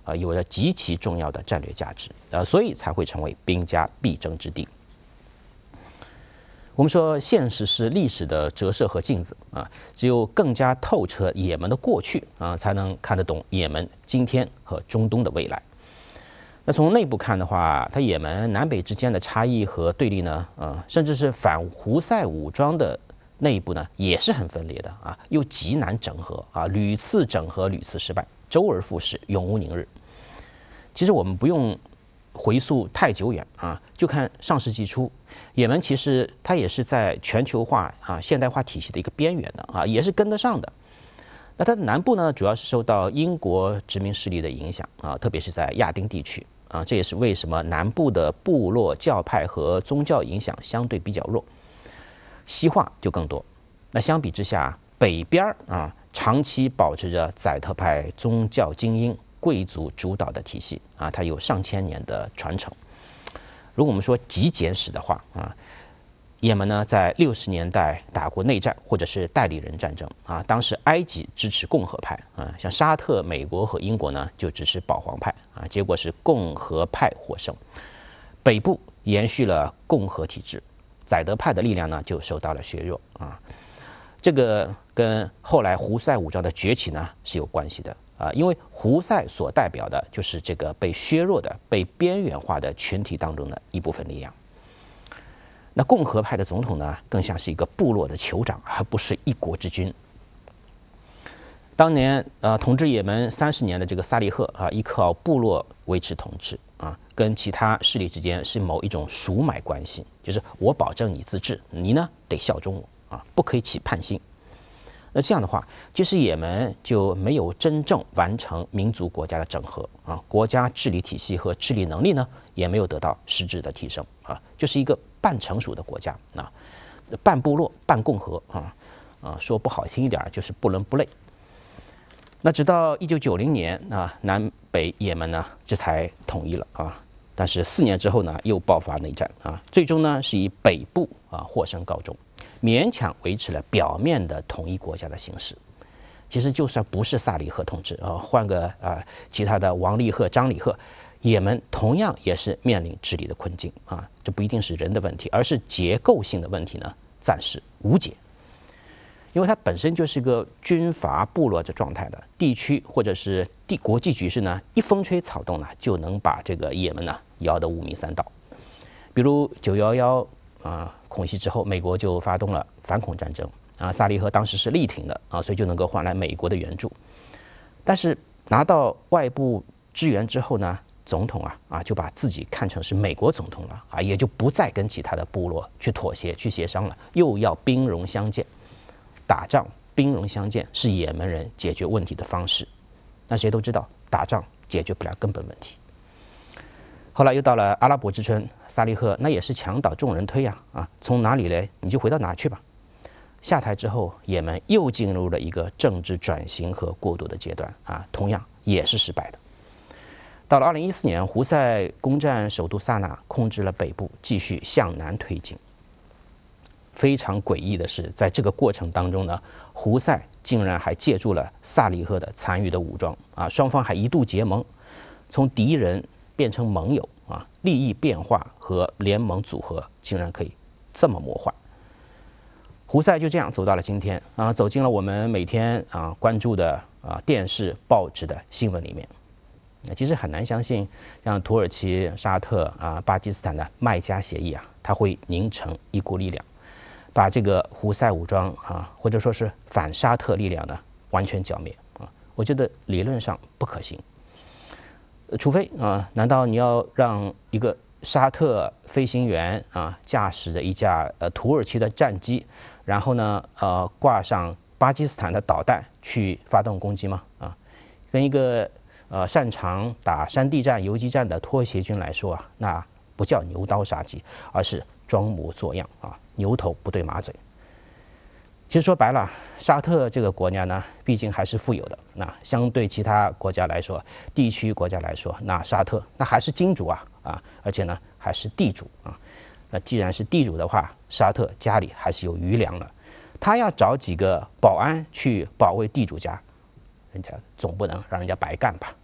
有着极其重要的战略价值，所以才会成为兵家必争之地。我们说，现实是历史的折射和镜子啊，只有更加透彻也门的过去啊，才能看得懂也门今天和中东的未来。那从内部看的话，它也门南北之间的差异和对立呢，甚至是反胡塞武装的内部呢，也是很分裂的啊，又极难整合啊，屡次整合屡次失败，周而复始，永无宁日。其实我们不用回溯太久远啊，就看上世纪初，也门其实它也是在全球化现代化体系的一个边缘的啊，也是跟得上的。那它的南部呢，主要是受到英国殖民势力的影响啊，特别是在亚丁地区啊，这也是为什么南部的部落教派和宗教影响相对比较弱，西化就更多。那相比之下，北边长期保持着宰特派宗教精英、贵族主导的体系啊，它有上千年的传承。如果我们说极简史的话啊，也门呢在60年代打过内战或者是代理人战争啊，当时埃及支持共和派啊，像沙特、美国和英国呢就支持保皇派啊，结果是共和派获胜。北部延续了共和体制，宰德派的力量呢就受到了削弱啊。这个跟后来胡塞武装的崛起呢是有关系的啊，因为胡塞所代表的就是这个被削弱的、被边缘化的群体当中的一部分力量。那共和派的总统呢，更像是一个部落的酋长，而不是一国之君。当年统治也门30年的这个萨利赫啊，依靠部落维持统治啊，跟其他势力之间是某一种赎买关系，就是我保证你自治，你呢得效忠我啊，不可以起叛心。那这样的话，其实也门就没有真正完成民族国家的整合啊，国家治理体系和治理能力呢也没有得到实质的提升啊，就是一个半成熟的国家啊，半部落半共和说不好听一点就是不伦不类。那直到1990年啊，南北也门呢这才统一了啊，但是4年之后呢又爆发内战啊，最终呢是以北部获胜告终，勉强维持了表面的统一国家的形式。其实就算不是萨利赫统治换个其他的王利赫、张利赫，也门同样也是面临治理的困境啊，这不一定是人的问题，而是结构性的问题呢，暂时无解。因为它本身就是个军阀部落的状态的地区，或者是国际局势呢，一风吹草动呢，就能把这个也门呢摇得五迷三道。比如911恐袭之后，美国就发动了反恐战争啊，萨利赫当时是力挺的啊，所以就能够换来美国的援助。但是拿到外部支援之后呢，总统就把自己看成是美国总统了啊，也就不再跟其他的部落去妥协、去协商了，又要兵戎相见。打仗兵戎相见是也门人解决问题的方式，那谁都知道打仗解决不了根本问题。后来又到了阿拉伯之春，萨利赫那也是墙倒众人推从哪里来你就回到哪去吧。下台之后，也门又进入了一个政治转型和过渡的阶段同样也是失败的。到了2014年，胡塞攻占首都萨那，控制了北部，继续向南推进。非常诡异的是，在这个过程当中呢，胡塞竟然还借助了萨利赫的残余的武装双方还一度结盟，从敌人变成盟友利益变化和联盟组合竟然可以这么魔幻。胡塞就这样走到了今天走进了我们每天关注的电视、报纸的新闻里面。其实很难相信，像土耳其、沙特巴基斯坦的麦加协议它会凝成一股力量，把这个胡塞武装或者说是反沙特力量呢完全剿灭我觉得理论上不可行。除非难道你要让一个沙特飞行员驾驶着一架土耳其的战机，然后呢挂上巴基斯坦的导弹去发动攻击吗？跟一个擅长打山地战、游击战的拖鞋军来说那不叫牛刀杀鸡，而是装模作样牛头不对马嘴。其实说白了，沙特这个国家呢，毕竟还是富有的。那相对其他国家来说，地区国家来说，那沙特那还是金主而且呢还是地主那既然是地主的话，沙特家里还是有余粮了。他要找几个保安去保卫地主家，人家总不能让人家白干吧。